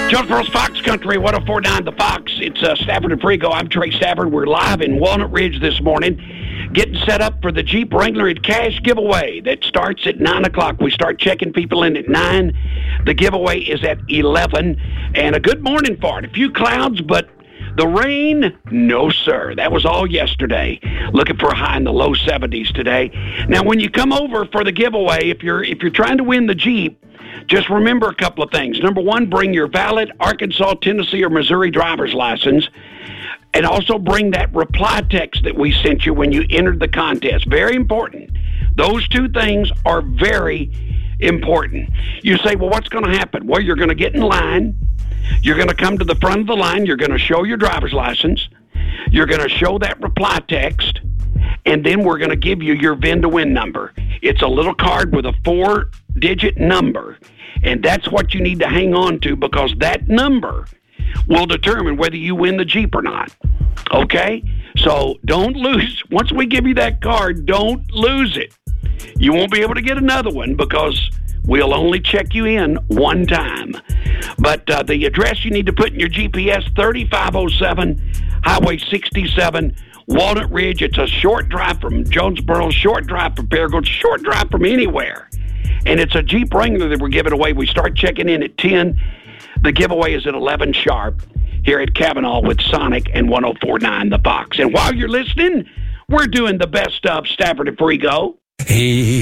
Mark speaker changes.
Speaker 1: Jonesboro's Fox Country, 104.9 The Fox. It's Stafford and Frigo. I'm Trey Stafford. We're live in Walnut Ridge this morning, getting set up for the Jeep Wrangler cash giveaway that starts at 9 o'clock. We start checking people in at 9. The giveaway is at 11. And a good morning for it. A few clouds, but the rain, no, sir. That was all yesterday. Looking for a high in the low 70s today. Now, when you come over for the giveaway, if you're trying to win the Jeep, just remember a couple of things. Number one, bring your valid Arkansas, Tennessee, or Missouri driver's license. And also bring that reply text that we sent you when you entered the contest. Very important. Those two things are very important. You say, well, what's going to happen? Well, you're going to get in line. You're going to come to the front of the line. You're going to show your driver's license. You're going to show that reply text. And then we're going to give you your VIN-to-win number. It's a little card with a 4-digit number. And that's what you need to hang on to, because that number will determine whether you win the Jeep or not. Okay? So don't lose. Once we give you that card, don't lose it. You won't be able to get another one because we'll only check you in one time. But the address you need to put in your GPS, 3507 Highway 67, Walnut Ridge. It's a short drive from Jonesboro, short drive from Paragould, short drive from anywhere. And it's a Jeep Wrangler that we're giving away. We start checking in at 10. The giveaway is at 11 sharp here at Kavanaugh with Sonic and 104.9 The Fox. And while you're listening, we're doing the best of Stafford and Frigo.
Speaker 2: Hey.